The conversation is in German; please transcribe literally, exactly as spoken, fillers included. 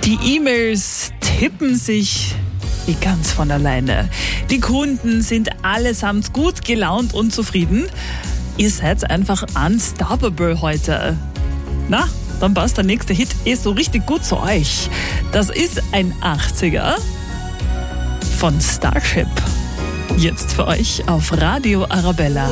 Die E-Mails tippen sich wie ganz von alleine. Die Kunden sind allesamt gut gelaunt und zufrieden. Ihr seid einfach unstoppable heute. Na, dann passt der nächste Hit eh so richtig gut zu euch. Das ist ein achtziger von Starship. Jetzt für euch auf Radio Arabella.